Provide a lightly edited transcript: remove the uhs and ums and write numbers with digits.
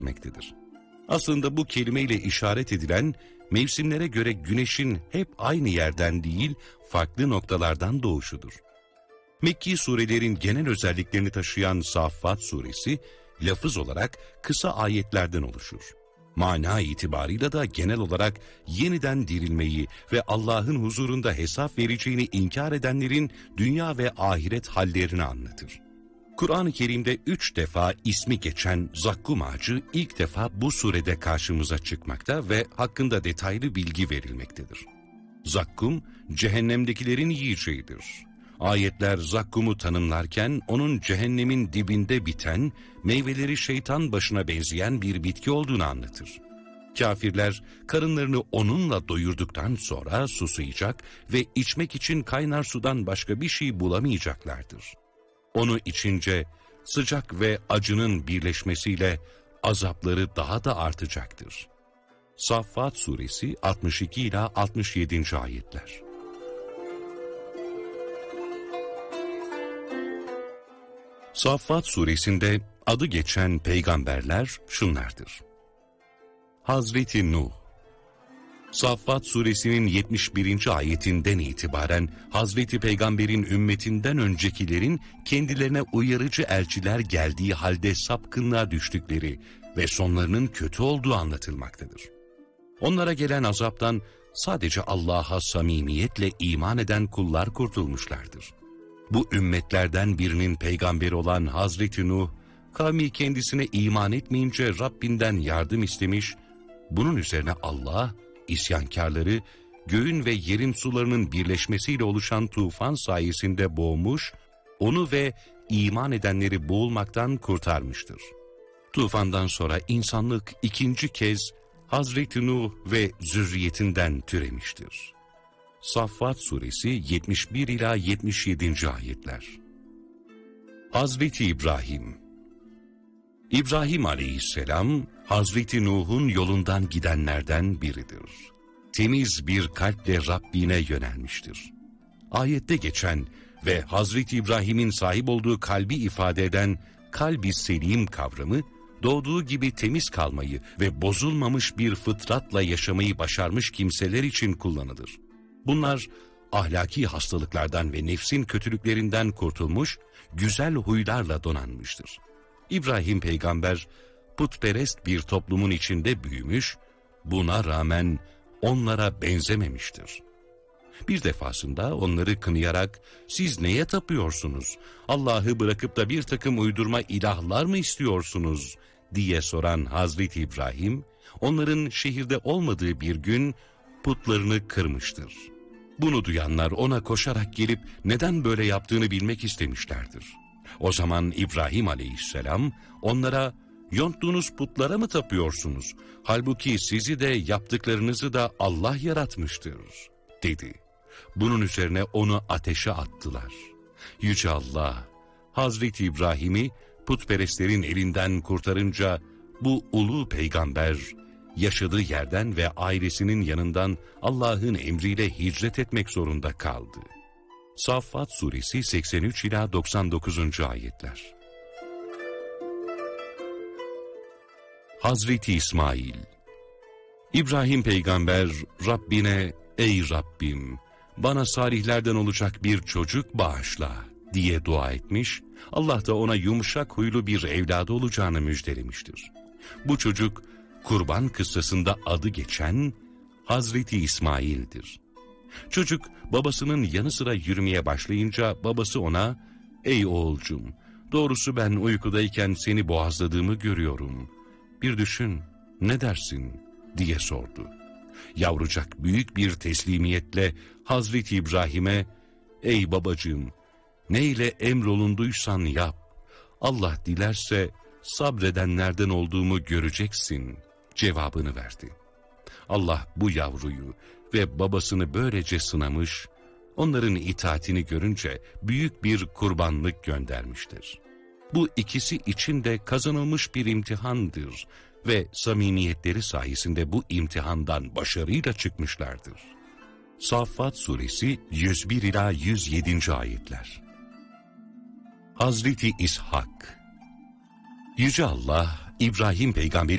etmektedir. Aslında bu kelimeyle işaret edilen, mevsimlere göre güneşin hep aynı yerden değil, farklı noktalardan doğuşudur. Mekki surelerin genel özelliklerini taşıyan Saffat suresi, lafız olarak kısa ayetlerden oluşur. Mana itibarıyla da genel olarak yeniden dirilmeyi ve Allah'ın huzurunda hesap vereceğini inkar edenlerin dünya ve ahiret hallerini anlatır. Kur'an-ı Kerim'de 3 defa ismi geçen zakkum ağacı ilk defa bu surede karşımıza çıkmakta ve hakkında detaylı bilgi verilmektedir. Zakkum, cehennemdekilerin yiyeceğidir. Ayetler zakkumu tanımlarken onun cehennemin dibinde biten, meyveleri şeytan başına benzeyen bir bitki olduğunu anlatır. Kafirler karınlarını onunla doyurduktan sonra susayacak ve içmek için kaynar sudan başka bir şey bulamayacaklardır. Onu içince sıcak ve acının birleşmesiyle azapları daha da artacaktır. Saffat suresi 62 ila 67. ayetler. Saffat suresinde adı geçen peygamberler şunlardır. Hazreti Nuh. Saffat suresinin 71. ayetinden itibaren Hazreti Peygamber'in ümmetinden öncekilerin kendilerine uyarıcı elçiler geldiği halde sapkınlığa düştükleri ve sonlarının kötü olduğu anlatılmaktadır. Onlara gelen azaptan sadece Allah'a samimiyetle iman eden kullar kurtulmuşlardır. Bu ümmetlerden birinin peygamberi olan Hazreti Nuh, kavmi kendisine iman etmeyince Rabbinden yardım istemiş, bunun üzerine Allah, isyankarları, göğün ve yerin sularının birleşmesiyle oluşan tufan sayesinde boğmuş, onu ve iman edenleri boğulmaktan kurtarmıştır. Tufandan sonra insanlık ikinci kez Hazreti Nuh ve zürriyetinden türemiştir. Saffat suresi 71 ila 77. ayetler. Hazreti İbrahim. İbrahim aleyhisselam, Hazreti Nuh'un yolundan gidenlerden biridir. Temiz bir kalple Rabbine yönelmiştir. Ayette geçen ve Hazreti İbrahim'in sahip olduğu kalbi ifade eden kalb-i selim kavramı, doğduğu gibi temiz kalmayı ve bozulmamış bir fıtratla yaşamayı başarmış kimseler için kullanılır. Bunlar ahlaki hastalıklardan ve nefsin kötülüklerinden kurtulmuş, güzel huylarla donanmıştır. İbrahim peygamber putperest bir toplumun içinde büyümüş, buna rağmen onlara benzememiştir. Bir defasında onları kınayarak siz neye tapıyorsunuz? Allah'ı bırakıp da bir takım uydurma ilahlar mı istiyorsunuz? Diye soran Hazreti İbrahim, onların şehirde olmadığı bir gün putlarını kırmıştır. Bunu duyanlar ona koşarak gelip neden böyle yaptığını bilmek istemişlerdir. O zaman İbrahim aleyhisselam onlara yonttuğunuz putlara mı tapıyorsunuz? Halbuki sizi de yaptıklarınızı da Allah yaratmıştır dedi. Bunun üzerine onu ateşe attılar. Yüce Allah, Hazreti İbrahim'i putperestlerin elinden kurtarınca bu ulu peygamber yaşadığı yerden ve ailesinin yanından Allah'ın emriyle hicret etmek zorunda kaldı. Saffat suresi 83 ila 99. ayetler. Hazreti İsmail. İbrahim peygamber Rabbine ey Rabbim bana salihlerden olacak bir çocuk bağışla diye dua etmiş, Allah da ona yumuşak huylu bir evladı olacağını müjdelemiştir. Bu çocuk kurban kıssasında adı geçen Hazreti İsmail'dir. Çocuk babasının yanı sıra yürümeye başlayınca babası ona ey oğulcum doğrusu ben uykudayken seni boğazladığımı görüyorum. Bir düşün ne dersin diye sordu. Yavrucak büyük bir teslimiyetle Hazreti İbrahim'e ey babacığım neyle emrolunduysan yap. Allah dilerse sabredenlerden olduğumu göreceksin cevabını verdi. Allah bu yavruyu ve babasını böylece sınamış, onların itaatini görünce büyük bir kurbanlık göndermiştir. Bu ikisi için de kazanılmış bir imtihandır ve samimiyetleri sayesinde bu imtihandan başarıyla çıkmışlardır. Saffat suresi 101 ila 107. ayetler. Hazreti İshak. Yüce Allah İbrahim peygamberi